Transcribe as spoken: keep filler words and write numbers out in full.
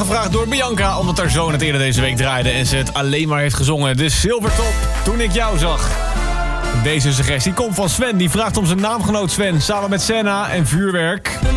aangevraagd door Bianca, omdat haar zoon het eerder deze week draaide en ze het alleen maar heeft gezongen. De Silvertop, Toen ik jou zag. Deze suggestie komt van Sven, die vraagt om zijn naamgenoot Sven samen met Senna en vuurwerk.